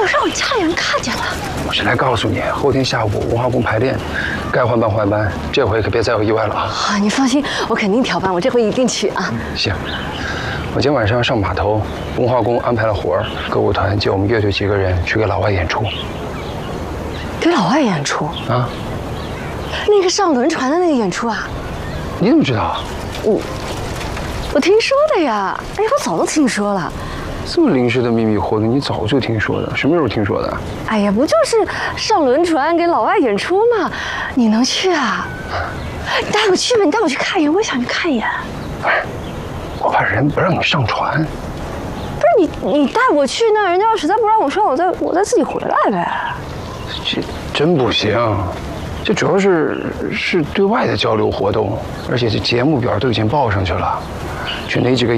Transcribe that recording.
有让我家里人看见了。 我是来告诉你，后天下午文化宫排练，该换班换班，这回可别再有意外了啊！ 啊，你放心，我肯定调班，我这回一定去啊。 行，我今天晚上上码头，文化宫安排了活儿，歌舞团借我们乐队几个人去给老外演出。 给老外演出啊？ 那个上轮船的那个演出啊？ 你怎么知道啊？ 我听说的呀。哎，我早都听说了。 这么临时的秘密活动，你早就听说的？什么时候听说的？ 哎呀，不就是上轮船给老外演出吗？你能去啊？你带我去吧，你带我去看一眼，我也想去看一眼。 哎，我怕人不让你上船。 不是你带我去，那人家要实在不让我上，我再自己回来呗。 这真不行，这主要是对外的交流活动，而且这节目表都已经报上去了，去哪几个